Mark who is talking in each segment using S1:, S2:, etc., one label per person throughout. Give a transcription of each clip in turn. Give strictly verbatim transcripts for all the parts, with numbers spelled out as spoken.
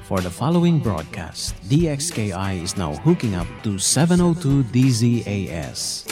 S1: For the following broadcast, D X K I is now hooking up to seven oh two D Z A S.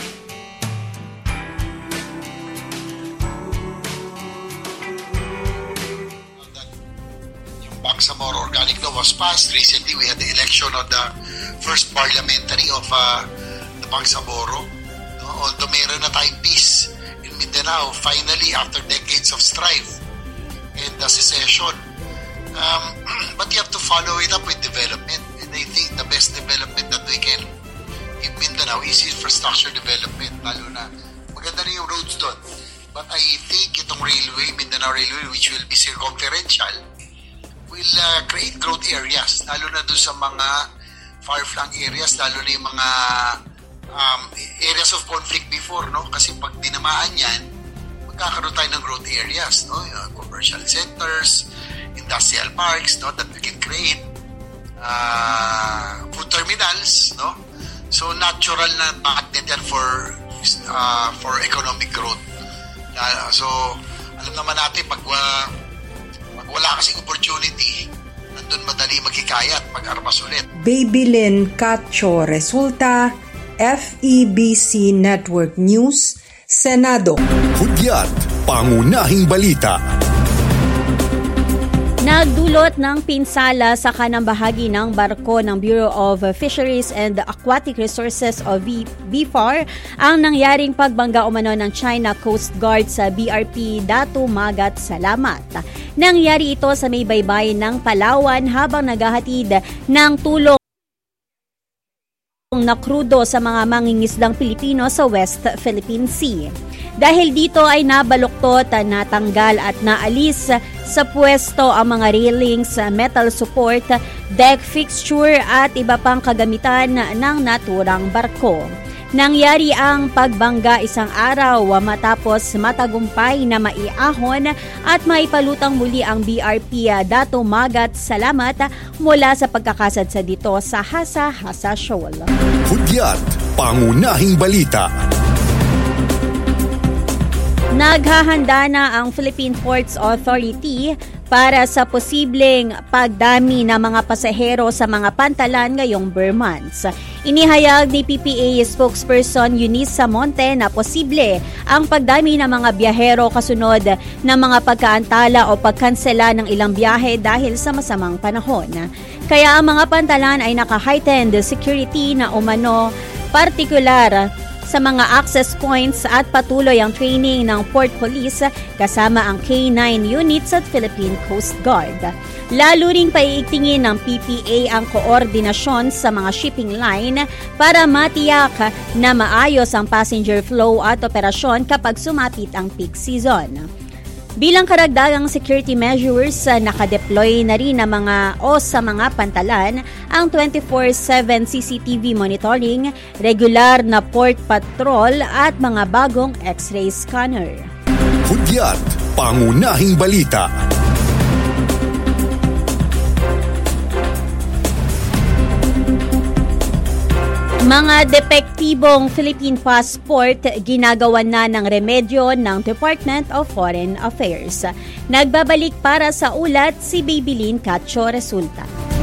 S2: Yung Bangsamoro Organic Law was passed. Recently, we had the election of the first parliamentary of uh, the Bangsamoro. No? Although mayroon na tayong peace in Mindanao, finally, after decades of strife and the secession. Um, but you have to follow it up with development. And I think the best development that we can give Mindanao is infrastructure development. Lalo na, maganda na yung roads doon. But I think itong railway, Mindanao Railway, which will be circumferential, will uh, create growth areas. Lalo na doon sa mga far-flung areas, lalo na yung mga um, areas of conflict before, no? Kasi pag dinamaan yan, magkakaroon tayo ng growth areas, no? Yung commercial centers, industrial parks, no, that we can create, uh, food terminals, no, so natural na magnet yan for uh, for economic growth. Uh, so alam naman natin pag, uh, pag wala kasing opportunity, nandun madali magkikayat pag-armas ulit.
S3: Babylin Cacho Resulta, F E B C Network News, Senado.
S4: Hudyat, pangunahing balita.
S5: Nagdulot ng pinsala sa kanang bahagi ng barko ng Bureau of Fisheries and Aquatic Resources o B F A R ang nangyaring pagbangga umano ng China Coast Guard sa B R P Datu Magat Salamat. Nangyari ito sa may baybayin ng Palawan habang naghahatid ng tulong na krudo sa mga mangingisdang Pilipino sa West Philippine Sea. Dahil dito ay nabaluktot, natanggal at naalis sa pwesto ang mga railings, metal support, deck fixture at iba pang kagamitan ng naturang barko. Nangyari ang pagbangga isang araw matapos matagumpay na maiahon at maipalutang muli ang B R P Datu Magat Salamat mula sa pagkakasadsa dito sa Hasa-Hasa Shoal.
S4: Hudyat, pangunahing balita.
S5: Naghahanda na ang Philippine Ports Authority para sa posibleng pagdami ng mga pasahero sa mga pantalan ngayong Burr months. Inihayag ni P P A spokesperson Eunice Samonte na posible ang pagdami ng mga biyahero kasunod ng mga pagkaantala o pagkansela ng ilang biyahe dahil sa masamang panahon. Kaya ang mga pantalan ay naka-heightened security na umano, partikular sa mga access points at patuloy ang training ng Port Police kasama ang K nine units at Philippine Coast Guard. Lalo ring paiigtingin ng P P A ang koordinasyon sa mga shipping line para matiyak na maayos ang passenger flow at operasyon kapag sumapit ang peak season. Bilang karagdagang security measures, nakadeploy na rin ang mga o sa mga pantalan ang twenty-four seven C C T V monitoring, regular na port patrol at mga bagong X-ray scanner.
S4: Hudyat, pangunahing balita.
S5: Mga depektibong Philippine passport ginagawan na ng remedyo ng Department of Foreign Affairs. Nagbabalik para sa ulat si Babylin Cacho Resulta.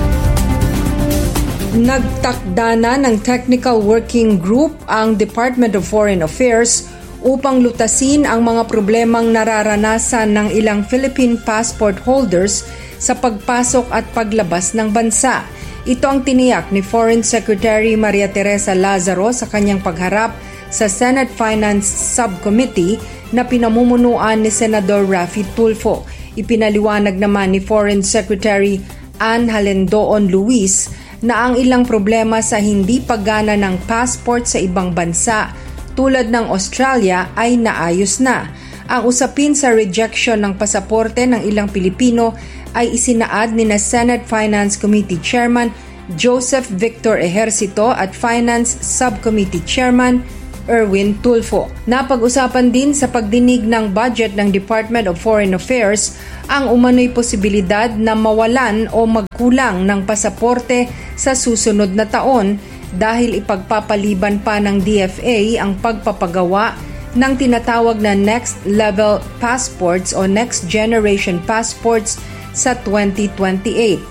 S3: Nagtakda na ng Technical Working Group ang Department of Foreign Affairs upang lutasin ang mga problemang nararanasan ng ilang Philippine passport holders sa pagpasok at paglabas ng bansa. Ito ang tiniyak ni Foreign Secretary Maria Teresa Lazaro sa kanyang pagharap sa Senate Finance Subcommittee na pinamumunuan ni Senador Raffy Tulfo. Ipinaliwanag naman ni Foreign Secretary Ann Halendoon Luis na ang ilang problema sa hindi paggana ng passport sa ibang bansa tulad ng Australia ay naayos na. Ang usapin sa rejection ng pasaporte ng ilang Pilipino ay isinaad ni na Senate Finance Committee Chairman Joseph Victor Ejercito at Finance Subcommittee Chairman Erwin Tulfo. Napag-usapan din sa pagdinig ng budget ng Department of Foreign Affairs ang umano'y posibilidad na mawalan o magkulang ng pasaporte sa susunod na taon dahil ipagpapaliban pa ng D F A ang pagpapagawa ng tinatawag na Next Level Passports o Next Generation Passports sa twenty twenty-eight.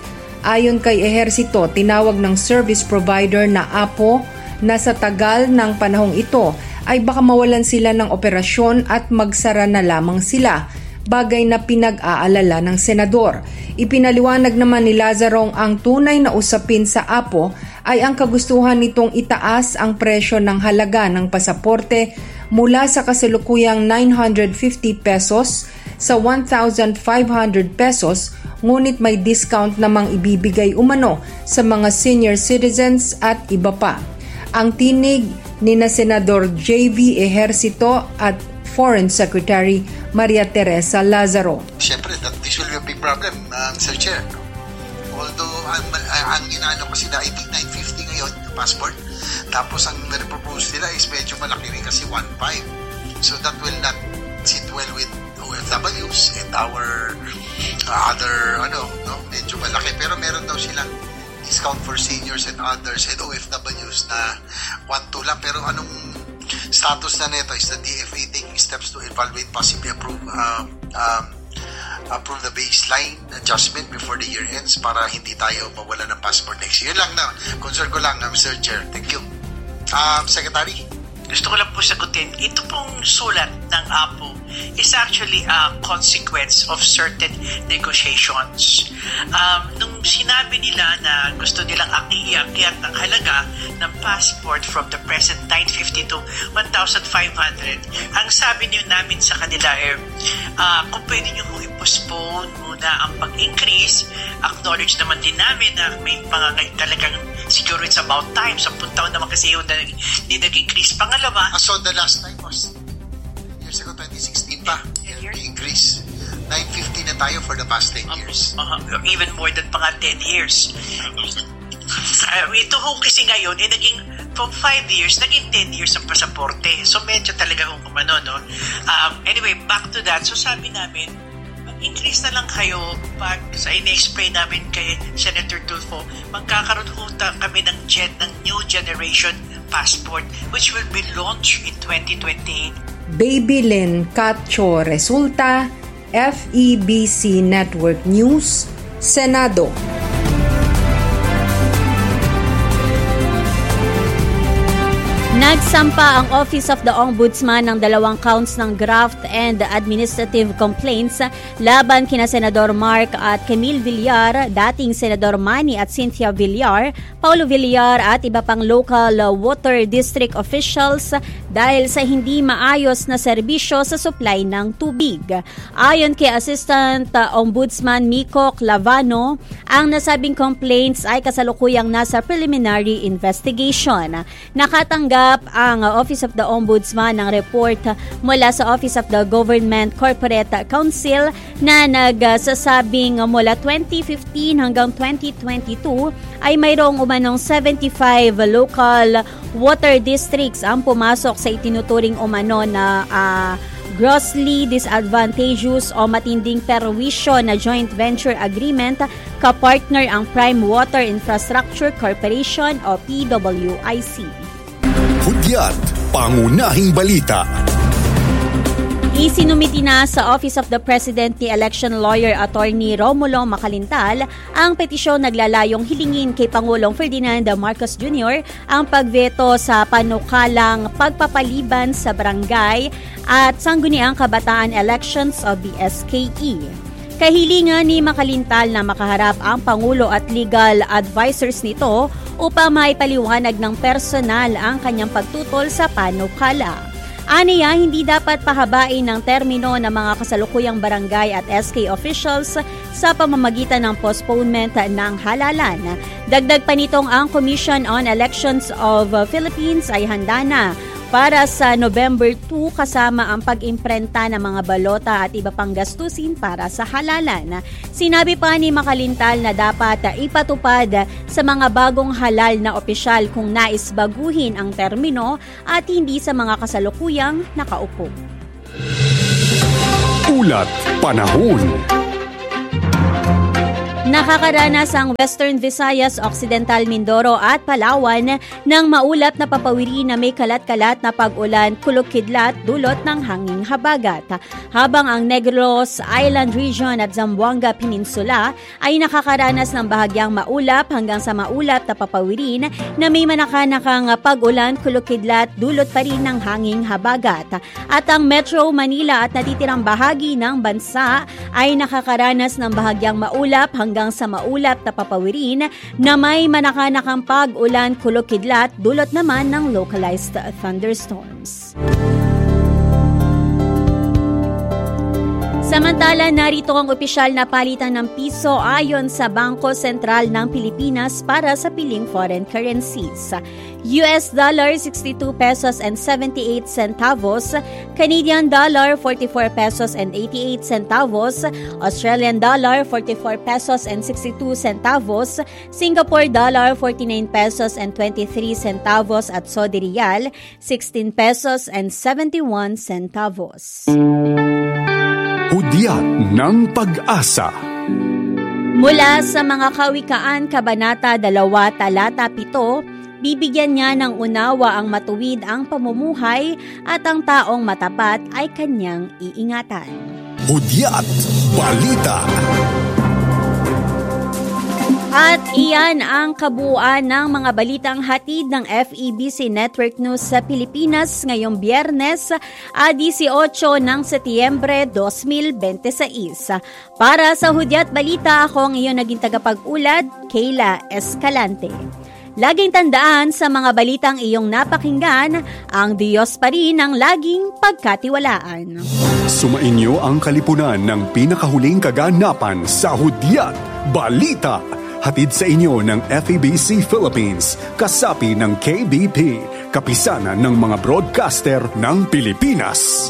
S3: Ayon kay Ehersito, tinawag ng service provider na Apo na sa tagal ng panahong ito ay baka mawalan sila ng operasyon at magsara na lamang sila, bagay na pinag-aalala ng senador. Ipinaliwanag naman ni Lazarong ang tunay na usapin sa Apo ay ang kagustuhan nitong itaas ang presyo ng halaga ng pasaporte mula sa kasalukuyang nine hundred fifty pesos sa one thousand five hundred pesos, ngunit may discount namang ibibigay umano sa mga senior citizens at iba pa. Ang tinig ni na Senador J V Ehersito at Foreign Secretary Maria Teresa Lazaro.
S2: Siyempre, that this will be a big problem, uh, Mister Chair. Although, ang, ang inaano kasi na, I think nine fifty ngayon, yung passport. Tapos, ang repropose nila is medyo malaki rin kasi one point five. So, that will not sit well with O F Ws and our uh, other, ano, no, medyo malaki. Pero meron daw silang discount for seniors and others and O F Ws na one two lang. Pero anong status na nito is the D F A taking steps to evaluate, possibly approve uh, um, approve the baseline adjustment before the year ends para hindi tayo mawala ng passport next year. Yun lang na. Concern ko lang, Mister Chair. Thank you. Um, Secretary?
S6: Gusto ko lang po sagutin, ito pong sulat ng Apo is actually a consequence of certain negotiations. Um, nung sinabi nila na gusto nilang iakyat ng halaga ng passport from the present nine fifty to one thousand five hundred, ang sabi niyo namin sa kanila eh, uh, kung pwede niyo mo i-postpone muna ang pag-increase, acknowledge naman din namin na may mga talagang siguro it's about time, sampung taon naman kasi yung hindi nag-increase. Pangalawa,
S2: uh, so the last time was years ago, twenty sixteen pa, i-increase. nine fifty na tayo for the past ten years.
S6: Uh, uh, even more than pa nga ten years. Uh, ito ho kasi ngayon, eh, naging from five years, naging ten years ang pasaporte. So medyo talaga kung kumano, no? Um, anyway, back to that. So sabi namin, mag-increase na lang kayo pag sa in-explain namin kay Senator Tulfo, magkakaroon ho kami ng, gen, ng new generation passport which will be launched in twenty twenty-eight.
S3: Baby Lynn Cacho Resulta, F E B C Network News, Senado.
S5: Nagsampa ang Office of the Ombudsman ng dalawang counts ng graft and administrative complaints laban kina Senador Mark at Camille Villar, dating Senador Manny at Cynthia Villar, Paulo Villar at iba pang local water district officials dahil sa hindi maayos na serbisyo sa supply ng tubig. Ayon kay Assistant Ombudsman Miko Clavano, ang nasabing complaints ay kasalukuyang nasa preliminary investigation. Nakatanggap ang Office of the Ombudsman ng report mula sa Office of the Government Corporate Council na nagsasabing mula twenty fifteen hanggang twenty twenty-two ay mayroong umanong seventy-five local water districts ang pumasok sa itinuturing umano na uh, grossly disadvantageous o matinding perwisyo na joint venture agreement kapartner ang Prime Water Infrastructure Corporation o P W I C.
S4: Hudyat, pangunahing balita.
S5: Isinumiti na sa Office of the President ni Election Lawyer Attorney Romulo Macalintal ang petisyon naglalayong hilingin kay Pangulong Ferdinand Marcos Junior ang pagveto sa panukalang pagpapaliban sa barangay at sangguniang kabataan elections o B S K E. Kahilingan ni Macalintal na makaharap ang Pangulo at legal advisors nito upang maipaliwanag ng personal ang kanyang pagtutol sa panukala. Aniya, hindi dapat pahabain ng termino ng mga kasalukuyang barangay at S K officials sa pamamagitan ng postponement ng halalan. Dagdag pa nitong ang Commission on Elections of Philippines ay handa na para sa November two kasama ang pag-imprenta ng mga balota at iba pang gastusin para sa halalan. Sinabi pa ni Macalintal na dapat ipatupad sa mga bagong halal na opisyal kung nais baguhin ang termino at hindi sa mga kasalukuyang nakaupo.
S4: Ulat Panahon.
S5: Nakakaranas ang Western Visayas, Occidental Mindoro at Palawan ng maulap na papawiri na may kalat-kalat na pag-ulan, kulog-kidlat dulot ng hanging habagat. Habang ang Negros Island Region at Zamboanga Peninsula ay nakakaranas ng bahagyang maulap hanggang sa maulap na papawirin na may manakanakang pag-ulan, kulog-kidlat dulot pa rin ng hanging habagat. At ang Metro Manila at natitirang bahagi ng bansa ay nakakaranas ng bahagyang maulap hanggang sa maulap na papawirin na may manakanakang pag-ulan, kulog-kidlat dulot naman ng localized thunderstorms. Samantala, narito ang opisyal na palitan ng piso ayon sa Bangko Sentral ng Pilipinas para sa piling foreign currencies. U S dollar sixty-two pesos and seventy-eight centavos, Canadian dollar forty-four pesos and eighty-eight centavos, Australian dollar forty-four pesos and sixty-two centavos, Singapore dollar forty-nine pesos and twenty-three centavos at Saudi Riyal sixteen pesos and seventy-one centavos.
S4: Hudyat ng Pag-asa.
S5: Mula sa mga kawikaan, Kabanata two, Talata seven, bibigyan niya ng unawa ang matuwid ang pamumuhay at ang taong matapat ay kanyang iingatan.
S4: Hudyat Balita.
S5: At iyan ang kabuuan ng mga balitang hatid ng F E B C Network News sa Pilipinas ngayong Biyernes, eighteen ng Setyembre twenty twenty-six. Para sa Hudyat Balita, ako ang iyong naging tagapag-ulat, Kayla Escalante. Laging tandaan sa mga balitang iyong napakinggan, ang Diyos pa rin ang laging pagkatiwalaan.
S4: Sumainyo ang kalipunan ng pinakahuling kaganapan sa Hudyat Balita. Hatid sa inyo ng F E B C Philippines, kasapi ng K B P, kapisanan ng mga broadcaster ng Pilipinas.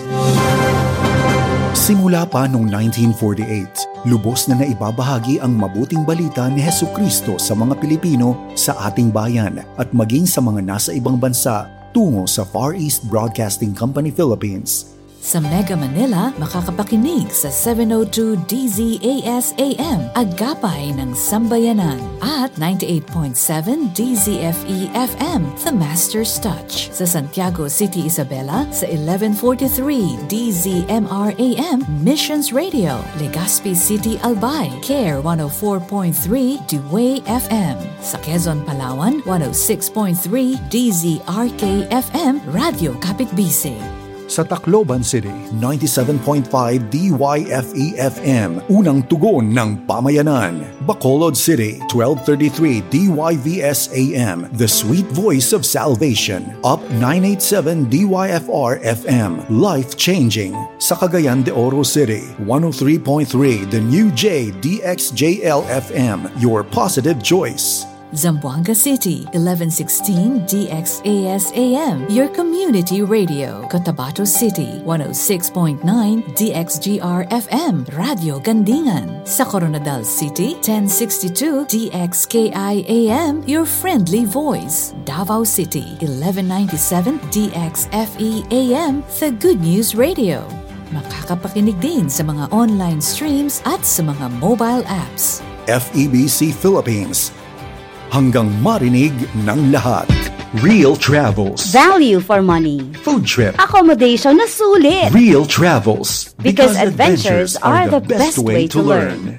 S4: Simula pa noong nineteen forty-eight, lubos na naibabahagi ang mabuting balita ni Hesukristo sa mga Pilipino sa ating bayan at maging sa mga nasa ibang bansa tungo sa Far East Broadcasting Company Philippines.
S7: Sa Mega Manila, makakapakinig sa seven oh two D Z A S A M, Agapay ng Sambayanan, at ninety-eight point seven D Z F E F M, The Master's Touch. Sa Santiago City, Isabela, sa eleven forty-three D Z M R A M, Missions Radio. Legazpi City, Albay, Care one oh four point three Dewey F M. Sa Quezon, Palawan, one oh six point three D Z R K F M, Radio Kapitbisig.
S4: Sa Tacloban City, ninety-seven point five D Y F E F M, unang tugon ng pamayanan. Bacolod City, twelve thirty-three D Y V S A M, the sweet voice of salvation. Up nine eighty-seven D Y F R F M, life-changing. Sa Cagayan de Oro City, one oh three point three The New J D X J L F M, your positive choice.
S7: Zamboanga City, eleven sixteen D X A S A M, your community radio. Cotabato City, one oh six point nine D X G R F M, Radio Gandingan. Sa Coronadal City, ten sixty-two D X K I A M, your friendly voice. Davao City, eleven ninety-seven D X F E A M, The Good News Radio. Makakapakinig din sa mga online streams at sa mga mobile apps.
S4: F E B C Philippines, hanggang marinig ng lahat. Real Travels.
S8: Value for money.
S4: Food trip.
S8: Accommodation na sulit.
S4: Real Travels.
S8: Because, because adventures, adventures are the best way to learn.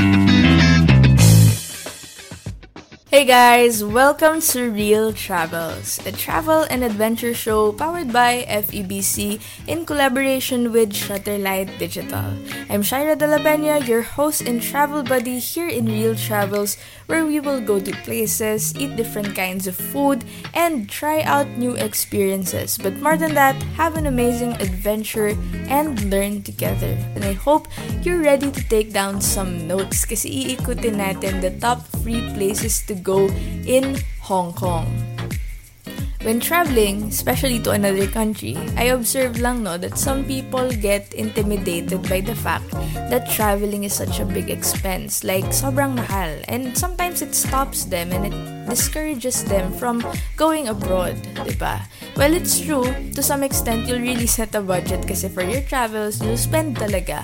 S9: Hey guys, welcome to Real Travels, a travel and adventure show powered by F E B C in collaboration with Shutterlight Digital. I'm Shaira De La Peña, your host and travel buddy here in Real Travels, where we will go to places, eat different kinds of food, and try out new experiences. But more than that, have an amazing adventure and learn together. And I hope you're ready to take down some notes kasi iikutin natin the top three places to go in Hong Kong. When traveling, especially to another country, I observed lang no that some people get intimidated by the fact that traveling is such a big expense, like sobrang mahal, and sometimes it stops them and it discourages them from going abroad, diba? Well, it's true, to some extent, you'll really set a budget kasi for your travels, you'll spend talaga.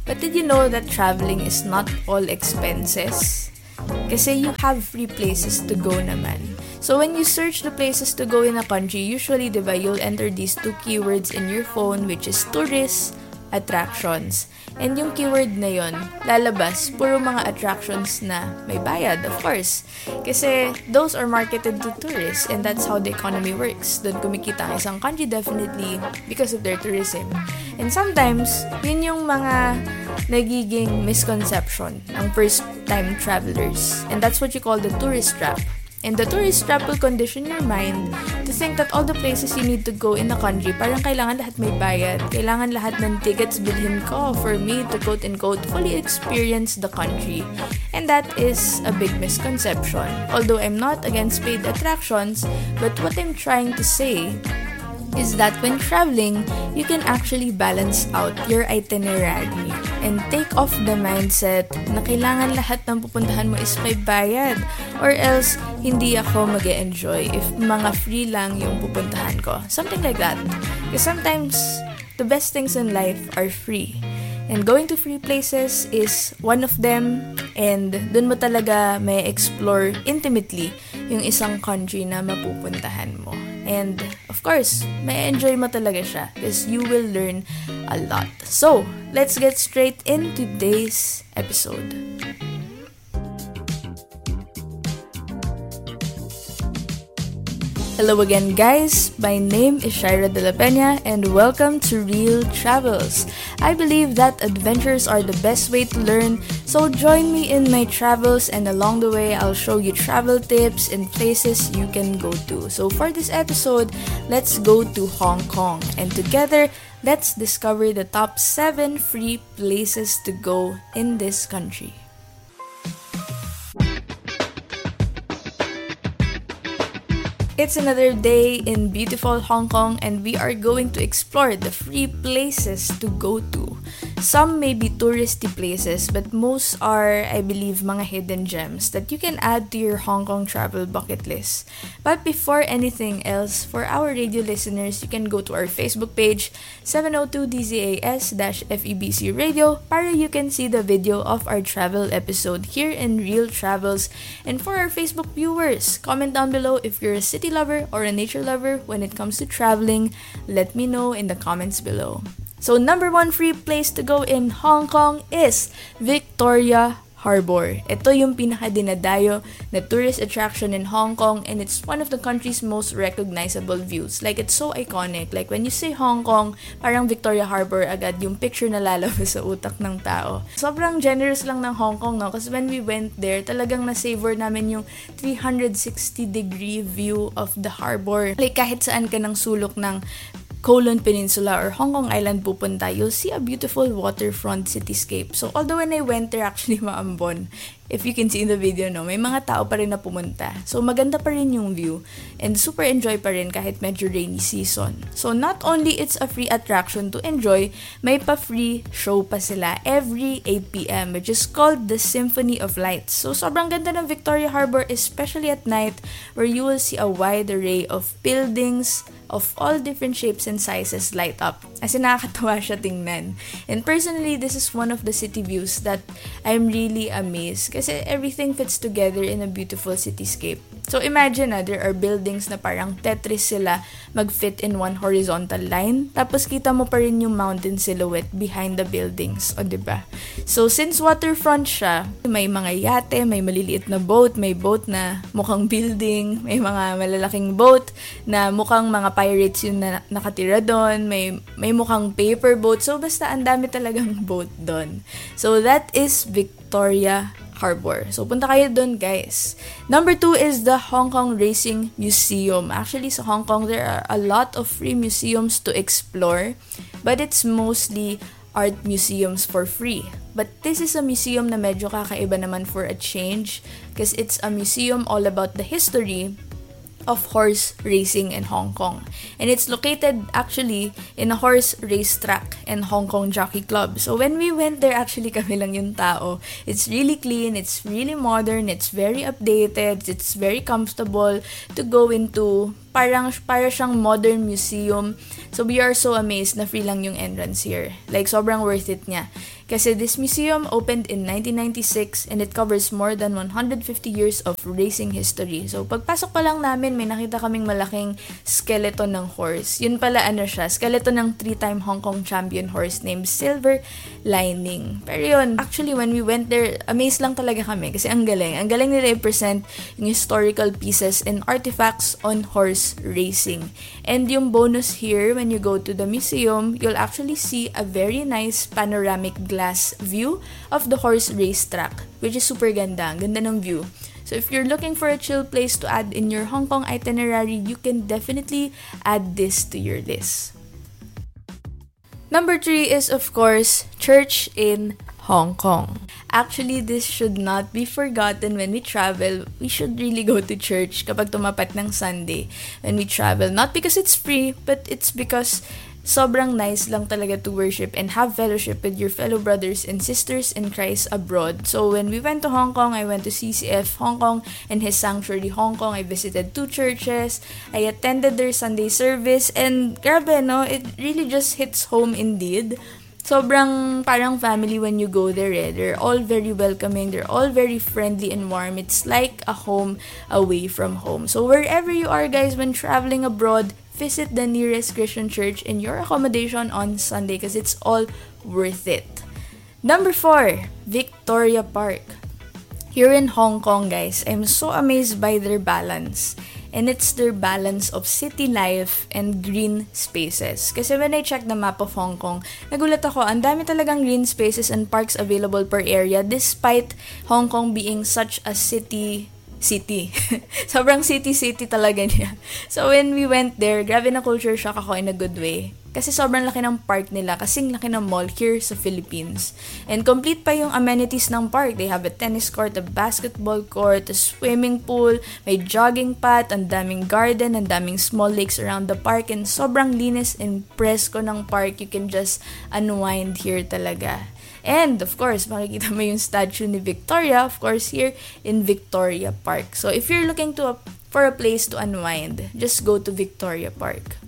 S9: But did you know that traveling is not all expenses? Kasi you have free places to go naman. So when you search the places to go in a country, usually, diba, you'll enter these two keywords in your phone, which is tourists, attractions. And yung keyword na yon, lalabas, puro mga attractions na may bayad, of course. Kasi those are marketed to tourists and that's how the economy works. Doon kumikita ang isang country definitely because of their tourism. And sometimes, yun yung mga nagiging misconception ng first-time travelers. And that's what you call the tourist trap. And the tourist trap will condition your mind to think that all the places you need to go in a country, parang kailangan lahat may bayad. Kailangan lahat ng tickets bilhin ko for me to quote-unquote fully experience the country. And that is a big misconception. Although I'm not against paid attractions, but what I'm trying to say is that when traveling, you can actually balance out your itinerary and take off the mindset na kailangan lahat ng pupuntahan mo is may bayad or else hindi ako mag-e-enjoy if mga free lang yung pupuntahan ko. Something like that. Because sometimes, the best things in life are free. And going to free places is one of them and dun mo talaga may explore intimately yung isang country na mapupuntahan mo. And of course, may enjoy mo talaga siya because you will learn a lot. So, let's get straight into today's episode. Hello again, guys. My name is Shaira De La Peña and welcome to Real Travels. I believe that adventures are the best way to learn, so join me in my travels and along the way I'll show you travel tips and places you can go to. So for this episode, let's go to Hong Kong and together, let's discover the top seven free places to go in this country. It's another day in beautiful Hong Kong and we are going to explore the free places to go to. Some may be touristy places but most are, I believe, mga hidden gems that you can add to your Hong Kong travel bucket list. But before anything else, for our radio listeners, you can go to our Facebook page, seven oh two D Z A S F E B C Radio, para you can see the video of our travel episode here in Real Travels. And for our Facebook viewers, comment down below if you're a city lover or a nature lover when it comes to traveling. Let me know in the comments below. So number one free place to go in Hong Kong is Victoria Harbour. Ito yung pinaka-dinadayo na tourist attraction in Hong Kong and it's one of the country's most recognizable views. Like, it's so iconic. Like, when you say Hong Kong, parang Victoria Harbour agad yung picture na lalabas sa utak ng tao. Sobrang generous lang ng Hong Kong, no? Kasi when we went there, talagang na-savor namin yung three hundred sixty degree view of the harbor. Like, kahit saan ka ng sulok ng Kowloon Peninsula or Hong Kong Island pupunta, you'll see a beautiful waterfront cityscape. So, although when I went there, actually maambon. If you can see in the video, no, may mga tao pa rin na pumunta. So, maganda pa rin yung view. And super enjoy pa rin kahit medyo rainy season. So, not only it's a free attraction to enjoy, may pa-free show pa sila every eight p.m. which is called the Symphony of Lights. So, sobrang ganda ng Victoria Harbour, especially at night, where you will see a wide array of buildings of all different shapes and sizes light up. As in, nakakatawa siya tingnan. And personally, this is one of the city views that I'm really amazed. Kasi everything fits together in a beautiful cityscape. So imagine na there are buildings na parang Tetris sila mag-fit in one horizontal line. Tapos kita mo pa rin yung mountain silhouette behind the buildings. O diba? So since waterfront siya, may mga yate, may maliliit na boat, may boat na mukhang building, may mga malalaking boat na mukhang mga pirates yung na- nakatira doon, may, may mukhang paper boat. So basta ang dami talagang boat doon. So that is Victoria Harbour. So, punta kayo dun, guys. Number two is the Hong Kong Racing Museum. Actually, sa Hong Kong, there are a lot of free museums to explore, but it's mostly art museums for free. But this is a museum na medyo kakaiba naman for a change because it's a museum all about the history of horse racing in Hong Kong. And it's located actually in a horse race track in Hong Kong Jockey Club. So when we went there, actually kami lang yung tao. It's really clean, it's really modern, it's very updated, it's very comfortable to go into parang para siyang modern museum. So we are so amazed na free lang yung entrance here. Like, sobrang worth it niya. Kasi this museum opened in nineteen ninety-six and it covers more than one hundred fifty years of racing history. So, pagpasok pa lang namin, may nakita kaming malaking skeleton ng horse. Yun pala ano siya, skeleton ng three-time Hong Kong champion horse named Silver Lining. Pero yun, actually when we went there, amazed lang talaga kami kasi ang galing. Ang galing nila i-present yung historical pieces and artifacts on horse racing. And yung bonus here, when you go to the museum, you'll actually see a very nice panoramic glass view of the horse racetrack, which is super ganda. Ang ganda ng view. So if you're looking for a chill place to add in your Hong Kong itinerary, you can definitely add this to your list. Number three is, of course, church in Hong Kong. Actually, this should not be forgotten when we travel. We should really go to church kapag tumapat ng Sunday when we travel. Not because it's free, but it's because sobrang nice lang talaga to worship and have fellowship with your fellow brothers and sisters in Christ abroad. So when we went to Hong Kong, I went to C C F Hong Kong and his Sanctuary Hong Kong. I visited two churches. I attended their Sunday service and grabe, no? It really just hits home indeed. Sobrang parang family when you go there eh. They're all very welcoming. They're all very friendly and warm. It's like a home away from home. So wherever you are, guys, when traveling abroad, visit the nearest Christian church in your accommodation on Sunday because it's all worth it. Number four, Victoria Park. Here in Hong Kong, guys, I'm so amazed by their balance. And it's their balance of city life and green spaces. Kasi when I checked the map of Hong Kong, nagulat ako, ang dami talagang green spaces and parks available per area despite Hong Kong being such a city city. Sobrang city-city talaga niya. So when we went there, grabe na culture shock ako in a good way. Kasi sobrang laki ng park nila, kasing laki ng mall here sa Philippines. And complete pa yung amenities ng park. They have a tennis court, a basketball court, a swimming pool, may jogging path, ang daming garden, ang daming small lakes around the park, and sobrang linis and presko ng park. You can just unwind here talaga. And, of course, makikita mo yung statue ni Victoria, of course, here in Victoria Park. So, if you're looking to a, for a place to unwind, just go to Victoria Park.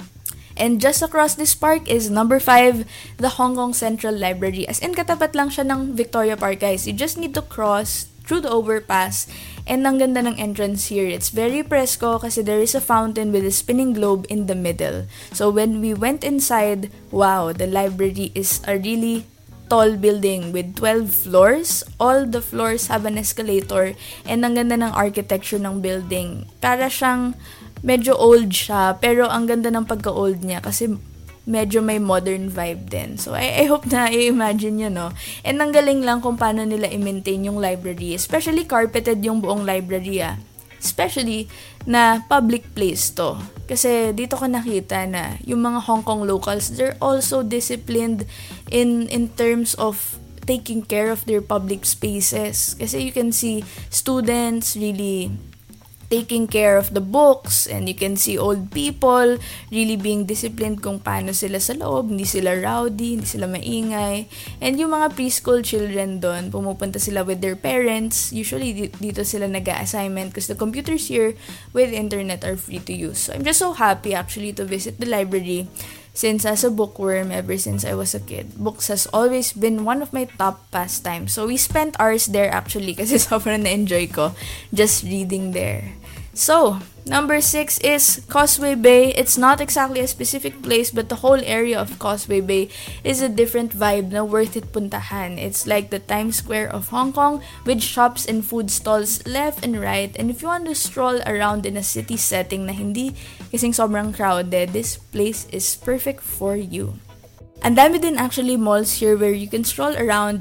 S9: And just across this park is number five, the Hong Kong Central Library. As in, katapat lang siya ng Victoria Park, guys. You just need to cross through the overpass. And ang ganda ng entrance here. It's very presko kasi there is a fountain with a spinning globe in the middle. So, when we went inside, wow, the library is a really tall building with twelve floors. All the floors have an escalator and ang ganda ng architecture ng building. Para siyang medyo old siya, pero ang ganda ng pagka-old niya kasi medyo may modern vibe din. So, I, I hope na i-imagine nyo, no? And ang galing lang kung paano nila i-maintain yung library. Especially carpeted yung buong library, ah. Especially na public place to. Kasi dito ko nakita na yung mga Hong Kong locals, they're also disciplined in in terms of taking care of their public spaces. Kasi you can see students really taking care of the books, and you can see old people really being disciplined kung paano sila sa loob, hindi sila rowdy, hindi sila maingay. And yung mga preschool children doon, pumupunta sila with their parents. Usually, dito sila nag-a-assignment because the computers here with internet are free to use. So, I'm just so happy actually to visit the library. Since as a bookworm, ever since I was a kid, books has always been one of my top pastimes. So, we spent hours there actually kasi sobrang na-enjoy ko just reading there. So, number six is Causeway Bay. It's not exactly a specific place, but the whole area of Causeway Bay is a different vibe na worth it puntahan. It's like the Times Square of Hong Kong with shops and food stalls left and right. And if you want to stroll around in a city setting na hindi kasing sobrang crowded, this place is perfect for you. Ang dami din actually malls here where you can stroll around